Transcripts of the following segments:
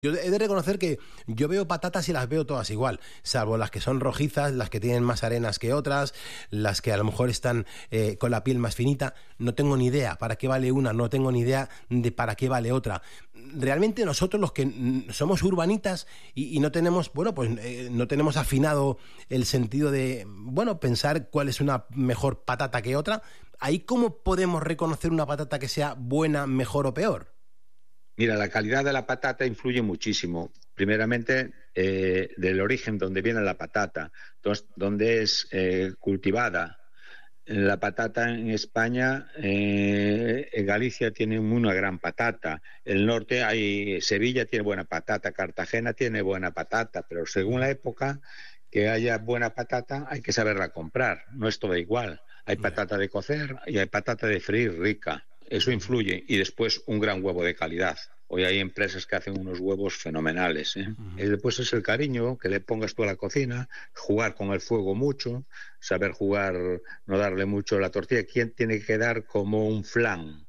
Yo he de reconocer que yo veo patatas y las veo todas igual, salvo las que son rojizas, las que tienen más arenas que otras, las que a lo mejor están con la piel más finita. No tengo ni idea para qué vale una, no tengo ni idea de para qué vale otra. Realmente nosotros los que somos urbanitas y no tenemos, bueno, pues no tenemos afinado el sentido de, bueno, pensar cuál es una mejor patata que otra. ¿Ahí cómo podemos reconocer una patata que sea buena, mejor o peor? Mira, la calidad de la patata influye muchísimo. Primeramente, del origen donde viene la patata, donde es cultivada. La patata en España, en Galicia tiene una gran patata. El norte, Sevilla tiene buena patata, Cartagena tiene buena patata, pero según la época que haya buena patata hay que saberla comprar. No es todo igual. Hay patata de cocer y hay patata de freír rica. Eso influye. Y después un gran huevo de calidad. Hoy hay empresas que hacen unos huevos fenomenales, ¿eh? Y después es el cariño que le pongas tú a la cocina, jugar con el fuego mucho, saber jugar, no darle mucho a la tortilla. ¿Quién tiene que quedar como un flan?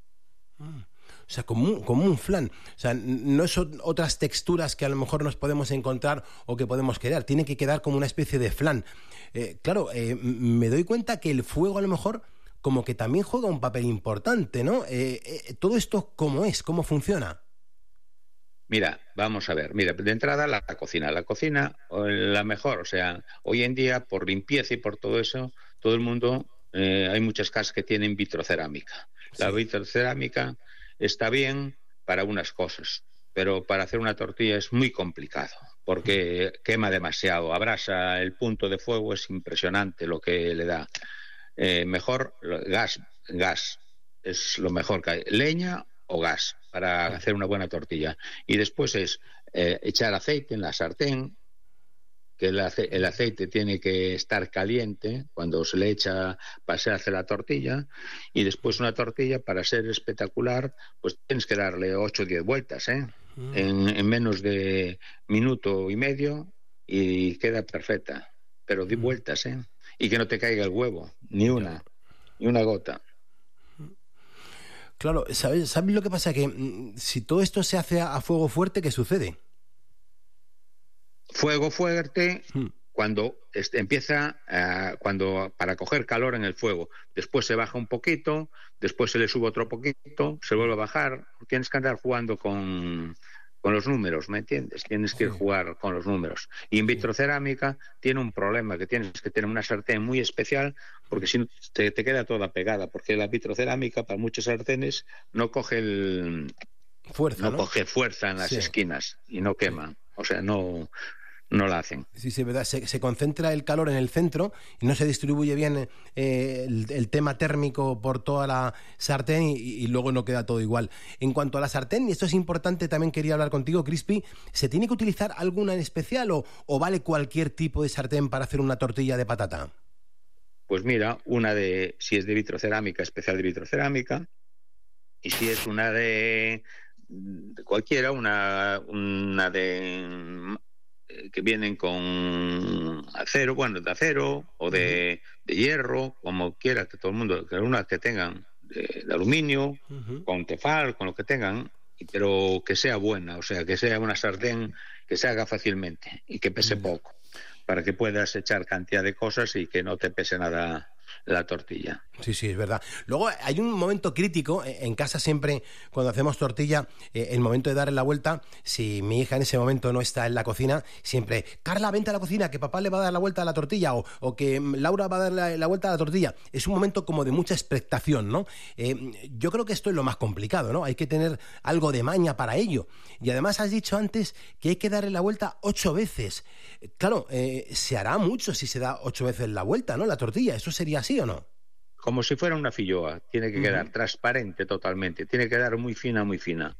O sea, como un flan. O sea, no son otras texturas que a lo mejor nos podemos encontrar o que podemos crear. Tiene que quedar como una especie de flan. Me doy cuenta que el fuego a lo mejor como que también juega un papel importante, ¿no? Todo esto, ¿cómo es? ¿Cómo funciona? Mira, vamos a ver. Mira, de entrada la cocina. La cocina, la mejor. O sea, hoy en día, por limpieza y por todo eso, todo el mundo, hay muchas casas que tienen vitrocerámica. Sí. La vitrocerámica está bien para unas cosas, pero para hacer una tortilla es muy complicado, porque quema demasiado, abrasa, el punto de fuego es impresionante lo que le da. Mejor gas es lo mejor que hay, leña o gas para hacer una buena tortilla. Y después es echar aceite en la sartén, que el aceite tiene que estar caliente cuando se le echa para se hace la tortilla, y después una tortilla para ser espectacular pues tienes que darle 8 o 10 vueltas, en menos de minuto y medio y queda perfecta, pero 10 vueltas, y que no te caiga el huevo, ni una gota. Claro, ¿sabes lo que pasa? Que si todo esto se hace a fuego fuerte, ¿qué sucede? Fuego fuerte cuando empieza, cuando para coger calor en el fuego. Después se baja un poquito, después se le sube otro poquito, se vuelve a bajar. Tienes que andar jugando con los números, ¿me entiendes? Tienes que jugar con los números. Y en vitrocerámica tiene un problema, que tienes que tener una sartén muy especial, porque si no te queda toda pegada, porque la vitrocerámica para muchos sartenes no coge fuerza, ¿no? Coge fuerza en las esquinas y no quema. O sea, no la hacen. Sí, verdad. Se concentra el calor en el centro y no se distribuye bien el tema térmico por toda la sartén y luego no queda todo igual. En cuanto a la sartén, y esto es importante, también quería hablar contigo, Crispy, ¿se tiene que utilizar alguna en especial o vale cualquier tipo de sartén para hacer una tortilla de patata? Pues mira, si es de vitrocerámica, especial de vitrocerámica, y si es una de cualquiera, una de que vienen con acero, bueno, de acero o de hierro, como quiera, que todo el mundo, que algunas que tengan de aluminio, con tefal, con lo que tengan, pero que sea buena, o sea, que sea una sartén que se haga fácilmente y que pese poco, para que puedas echar cantidad de cosas y que no te pese nada la tortilla. Sí, es verdad. Luego hay un momento crítico en casa siempre cuando hacemos tortilla, el momento de darle la vuelta. Si mi hija en ese momento no está en la cocina, siempre, Carla, vente a la cocina, que papá le va a dar la vuelta a la tortilla, o que Laura va a dar la vuelta a la tortilla. Es un momento como de mucha expectación, ¿no? Yo creo que esto es lo más complicado, ¿no? Hay que tener algo de maña para ello. Y además has dicho antes que hay que darle la vuelta 8 veces. Claro, se hará mucho si se da 8 veces la vuelta, ¿no? La tortilla, ¿eso sería así o no? Como si fuera una filloa, tiene que quedar transparente totalmente, tiene que quedar muy fina, muy fina.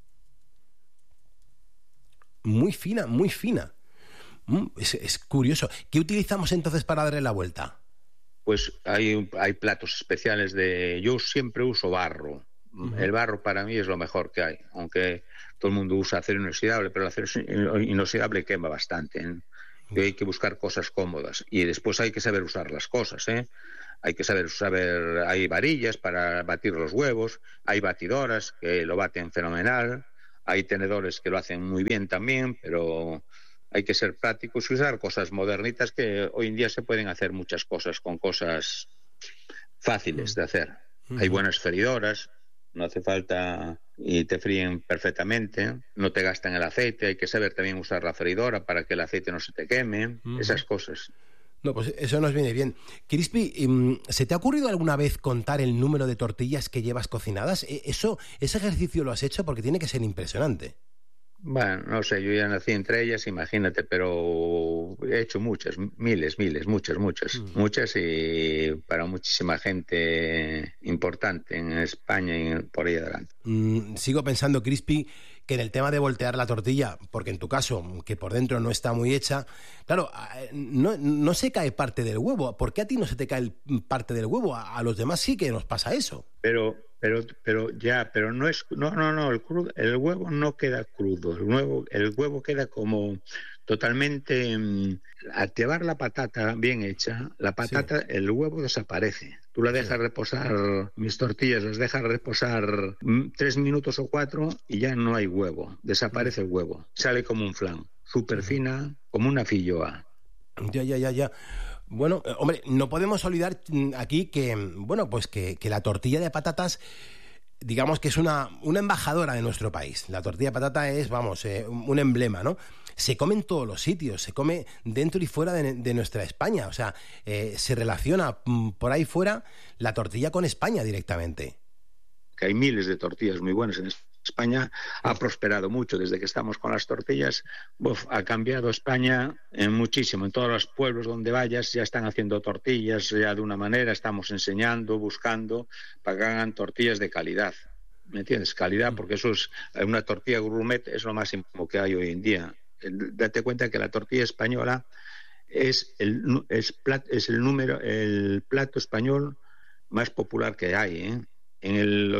Muy fina, muy fina. Es curioso. ¿Qué utilizamos entonces para darle la vuelta? Pues hay platos especiales yo siempre uso barro. El barro para mí es lo mejor que hay, aunque todo el mundo usa acero inoxidable, pero el acero inoxidable quema bastante, Y hay que buscar cosas cómodas y después hay que saber usar las cosas, Hay que saber, hay varillas para batir los huevos, hay batidoras que lo baten fenomenal, Hay tenedores que lo hacen muy bien también, pero hay que ser prácticos y usar cosas modernitas que hoy en día se pueden hacer muchas cosas con cosas fáciles de hacer. Hay buenas freidoras, no hace falta y te fríen perfectamente, no te gastan el aceite, hay que saber también usar la freidora para que el aceite no se te queme, esas cosas. No, pues eso nos viene bien. Crispy, ¿se te ha ocurrido alguna vez contar el número de tortillas que llevas cocinadas? ¿Ese ejercicio lo has hecho? Porque tiene que ser impresionante. Bueno, no sé, yo ya nací entre ellas, imagínate, pero he hecho muchas, miles, muchas y para muchísima gente importante en España y por ahí adelante. Sigo pensando, Crispy, que en el tema de voltear la tortilla, porque en tu caso, que por dentro no está muy hecha, claro, no se cae parte del huevo. ¿Por qué a ti no se te cae parte del huevo? A los demás sí que nos pasa eso. Pero no es, no, el huevo no queda crudo, el huevo queda como totalmente, al llevar la patata bien hecha, la patata, sí. El huevo desaparece. Tú la dejas reposar, mis tortillas las dejas reposar 3 minutos o 4 y ya no hay huevo, desaparece el huevo, sale como un flan, súper fina, como una filloa. Ya. Bueno, hombre, no podemos olvidar aquí que, bueno, pues que la tortilla de patatas, digamos que es una embajadora de nuestro país. La tortilla de patata es, vamos, un emblema, ¿no? Se come en todos los sitios, se come dentro y fuera de nuestra España. O sea, se relaciona por ahí fuera la tortilla con España directamente. Que hay miles de tortillas muy buenas en España, ha prosperado mucho desde que estamos con las tortillas. Ha cambiado España muchísimo. En todos los pueblos donde vayas ya están haciendo tortillas ya de una manera, estamos enseñando, buscando para que hagan tortillas de calidad. ¿Me entiendes? Calidad, porque eso es una tortilla gourmet, es lo máximo que hay hoy en día. Date cuenta que la tortilla española es el plato español más popular que hay, ¿eh? En el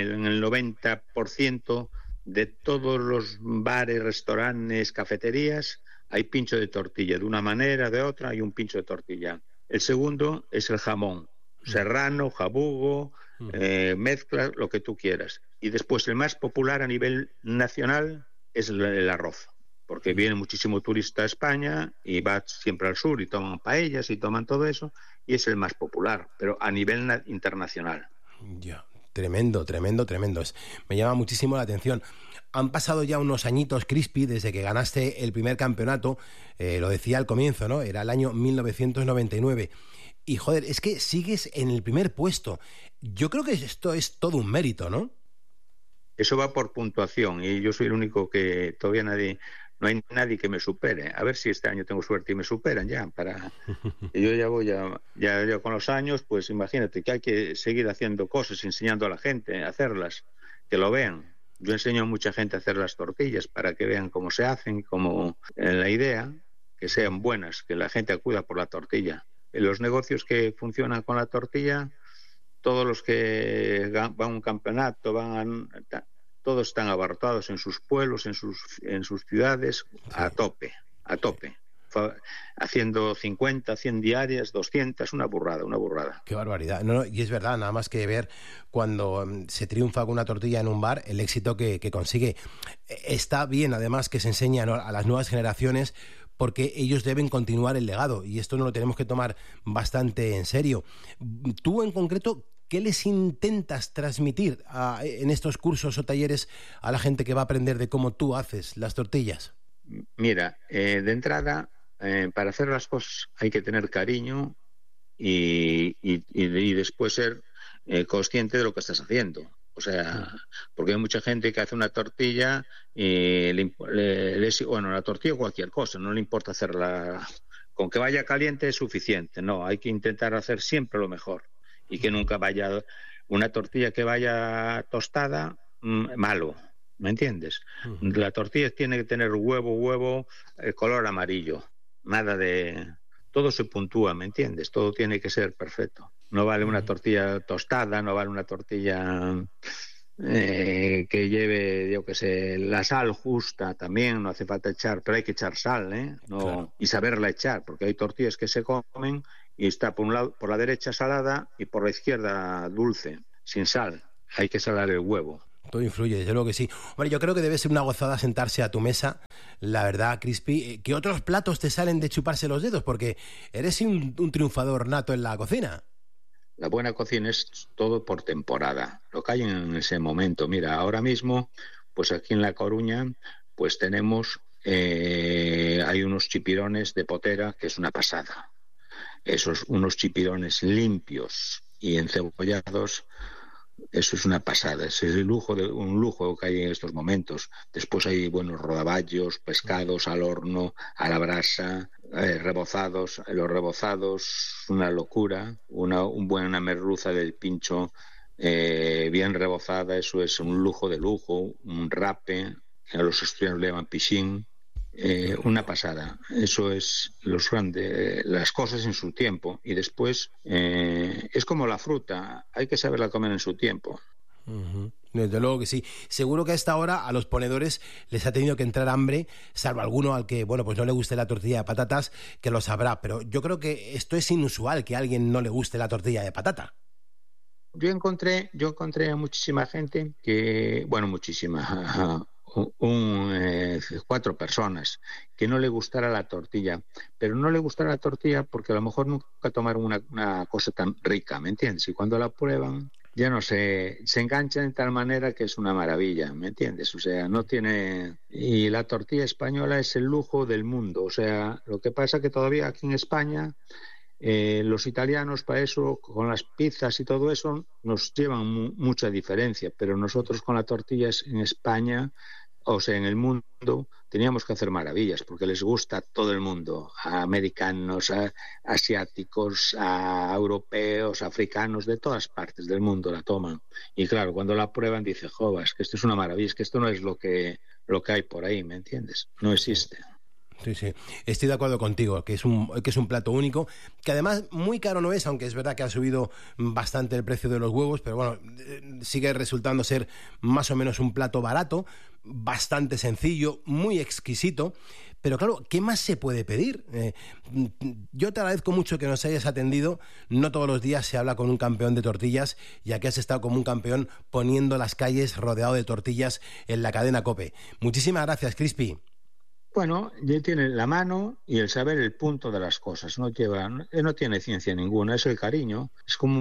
90% de todos los bares, restaurantes, cafeterías, hay pincho de tortilla. De una manera, de otra, hay un pincho de tortilla. El segundo es el jamón. Serrano, jabugo, mezcla, lo que tú quieras. Y después el más popular a nivel nacional es el arroz. Porque viene muchísimo turista a España y va siempre al sur y toman paellas y toman todo eso. Y es el más popular, pero a nivel internacional. Ya, tremendo. Me llama muchísimo la atención. Han pasado ya unos añitos, Crispy, desde que ganaste el primer campeonato. Lo decía al comienzo, ¿no? Era el año 1999. Y, joder, es que sigues en el primer puesto. Yo creo que esto es todo un mérito, ¿no? Eso va por puntuación y yo soy el único que todavía no hay nadie que me supere. A ver si este año tengo suerte y me superan ya. Yo ya voy ya con los años, pues imagínate que hay que seguir haciendo cosas, enseñando a la gente a hacerlas, que lo vean. Yo enseño a mucha gente a hacer las tortillas para que vean cómo se hacen, como la idea, que sean buenas, que la gente acuda por la tortilla. En los negocios que funcionan con la tortilla, todos los que van a un campeonato, todos están abarrotados en sus pueblos, en sus ciudades, a tope, haciendo 50, 100 diarias, 200, una burrada. Qué barbaridad. No, y es verdad, nada más que ver cuando se triunfa con una tortilla en un bar, el éxito que consigue. Está bien, además, que se enseña a las nuevas generaciones, porque ellos deben continuar el legado, y esto no lo tenemos que tomar bastante en serio. Tú, en concreto, ¿qué les intentas transmitir en estos cursos o talleres a la gente que va a aprender de cómo tú haces las tortillas? Mira, de entrada, para hacer las cosas hay que tener cariño y después ser consciente de lo que estás haciendo. O sea, porque hay mucha gente que hace una tortilla y la tortilla o cualquier cosa, no le importa hacerla. Con que vaya caliente es suficiente. No, hay que intentar hacer siempre lo mejor. Y que nunca vaya una tortilla que vaya tostada, malo, ¿me entiendes? La tortilla tiene que tener huevo, color amarillo, nada de... Todo se puntúa, ¿me entiendes? Todo tiene que ser perfecto. No vale una tortilla tostada, no vale una tortilla que lleve, yo qué sé, la sal justa también, no hace falta echar, pero hay que echar sal, ¿eh? No, claro. Y saberla echar, porque hay tortillas que se comen y está por un lado, por la derecha salada y por la izquierda dulce, sin sal. Hay que salar el huevo. Todo influye, desde luego que sí. Hombre, yo creo que debe ser una gozada sentarse a tu mesa, la verdad, Crispy. ¿Qué otros platos te salen de chuparse los dedos? Porque eres un triunfador nato en la cocina. La buena cocina es todo por temporada, lo que hay en ese momento. Mira, ahora mismo, pues aquí en La Coruña, pues tenemos, hay unos chipirones de potera que es una pasada. Esos, unos chipirones limpios y encebollados, eso es una pasada, ese es un lujo que hay en estos momentos. Después hay buenos rodaballos, pescados al horno, a la brasa, rebozados. Los rebozados, una locura, una merluza del pincho bien rebozada, eso es un lujo de lujo, un rape, a los asturianos le llaman pichín. Una pasada, eso es los grandes, las cosas en su tiempo, y después es como la fruta, hay que saberla comer en su tiempo. Uh-huh. Desde luego que sí. Seguro que a esta hora a los ponedores les ha tenido que entrar hambre, salvo alguno al que, bueno, pues no le guste la tortilla de patatas, que lo sabrá, pero yo creo que esto es inusual, que a alguien no le guste la tortilla de patata. Yo encontré a muchísima gente que, bueno, muchísima, 4 personas que no le gustara la tortilla, pero no le gustara la tortilla porque a lo mejor nunca tomaron una cosa tan rica, ¿me entiendes? Y cuando la prueban, ya no sé, se enganchan de tal manera que es una maravilla, ¿me entiendes? O sea, no tiene... Y la tortilla española es el lujo del mundo, o sea, lo que pasa que todavía aquí en España... los italianos para eso, con las pizzas y todo eso, nos llevan mucha diferencia, pero nosotros con las tortillas en España, o sea, en el mundo, teníamos que hacer maravillas, porque les gusta a todo el mundo, a americanos, a asiáticos, a europeos, a africanos, de todas partes del mundo la toman. Y claro, cuando la prueban, dice, joder, es que esto es una maravilla, es que esto no es lo que hay por ahí, ¿me entiendes? No existe. Sí, sí, estoy de acuerdo contigo, que es un plato único, que además muy caro no es, aunque es verdad que ha subido bastante el precio de los huevos, pero bueno, sigue resultando ser más o menos un plato barato, bastante sencillo, muy exquisito, pero claro, ¿qué más se puede pedir? Yo te agradezco mucho que nos hayas atendido, no todos los días se habla con un campeón de tortillas, ya que has estado como un campeón poniendo las calles rodeado de tortillas en la cadena COPE. Muchísimas gracias, Crispy. Bueno, ya tiene la mano y el saber el punto de las cosas. No tiene ciencia ninguna, es el cariño. Es como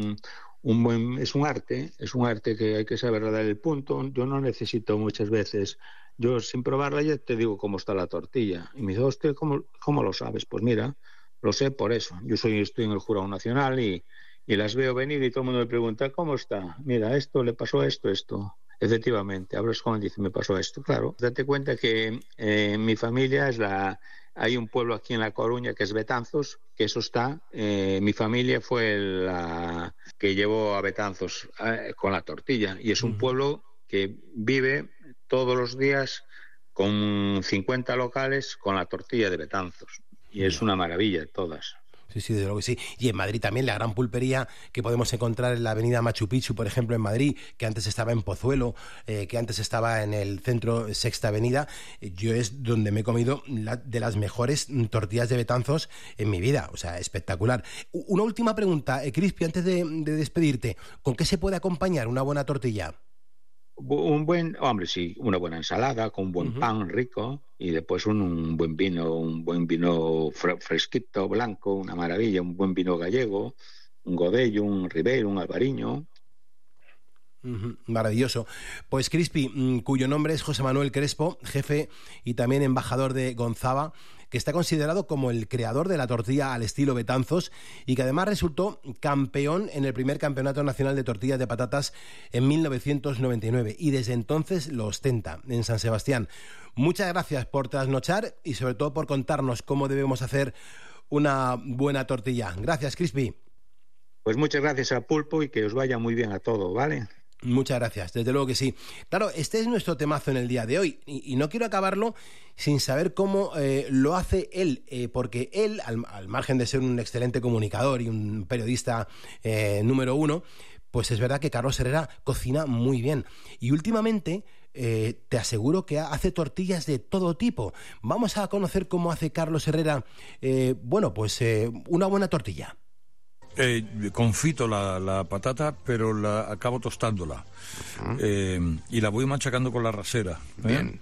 es un arte que hay que saber dar el punto. Yo no necesito muchas veces, yo sin probarla ya te digo cómo está la tortilla. Y me dice, hostia, ¿cómo lo sabes? Pues mira, lo sé por eso. Estoy en el Jurado Nacional y las veo venir y todo el mundo me pregunta, ¿cómo está? Mira, esto le pasó esto. Efectivamente, hablas con él y dice, me pasó esto. Claro, date cuenta que mi familia hay un pueblo aquí en La Coruña que es Betanzos, que eso está, mi familia fue la que llevó a Betanzos con la tortilla, y es un pueblo que vive todos los días con 50 locales con la tortilla de Betanzos, y es una maravilla todas. Sí, sí, desde luego que sí. Y en Madrid también la gran pulpería que podemos encontrar en la avenida Machu Picchu, por ejemplo, en Madrid, que antes estaba en Pozuelo, que antes estaba en el centro Sexta Avenida, yo es donde me he comido de las mejores tortillas de Betanzos en mi vida. O sea, espectacular. Una última pregunta, Crispy, antes de despedirte. ¿Con qué se puede acompañar una buena tortilla? Una buena ensalada con un buen pan rico y después un buen vino fresquito, blanco, una maravilla, un buen vino gallego, un Godello, un Ribeiro, un Albariño. Maravilloso. Pues Crispy, cuyo nombre es José Manuel Crespo, jefe y también embajador de Gonzava, que está considerado como el creador de la tortilla al estilo Betanzos y que además resultó campeón en el primer Campeonato Nacional de Tortillas de Patatas en 1999 y desde entonces lo ostenta en San Sebastián. Muchas gracias por trasnochar y sobre todo por contarnos cómo debemos hacer una buena tortilla. Gracias, Crispy. Pues muchas gracias a Pulpo y que os vaya muy bien a todo, ¿vale? Muchas gracias, desde luego que sí. Claro, este es nuestro temazo en el día de hoy y no quiero acabarlo sin saber cómo lo hace él, porque él, al margen de ser un excelente comunicador y un periodista número uno, pues es verdad que Carlos Herrera cocina muy bien. Y últimamente te aseguro que hace tortillas de todo tipo. Vamos a conocer cómo hace Carlos Herrera, una buena tortilla. Confito la patata, pero la acabo tostándola. Y la voy machacando con la rasera. Bien.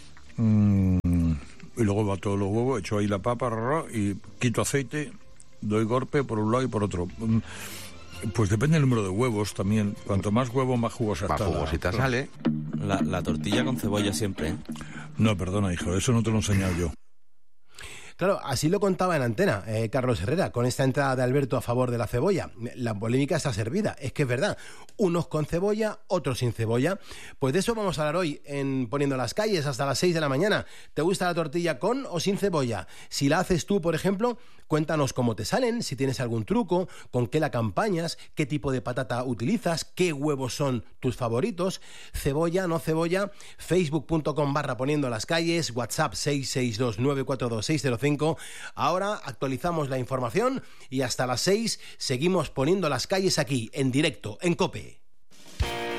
Y luego va todos los huevos, echo ahí la papa y quito aceite, doy golpe por un lado y por otro. Pues depende del número de huevos también. Cuanto más huevo, más jugosa está. Más jugosita sale. La tortilla con cebolla siempre, ¿eh? No, perdona, hijo, eso no te lo he enseñado yo. Claro, así lo contaba en antena Carlos Herrera, con esta entrada de Alberto a favor de la cebolla. La polémica está servida, es que es verdad. Unos con cebolla, otros sin cebolla. Pues de eso vamos a hablar hoy en Poniendo las Calles hasta las 6 de la mañana. ¿Te gusta la tortilla con o sin cebolla? Si la haces tú, por ejemplo, cuéntanos cómo te salen, si tienes algún truco, con qué la acompañas, qué tipo de patata utilizas, qué huevos son tus favoritos, cebolla, no cebolla, facebook.com/Poniendo las Calles, WhatsApp 662942605. Ahora actualizamos la información y hasta las 6 seguimos Poniendo las Calles aquí, en directo, en COPE.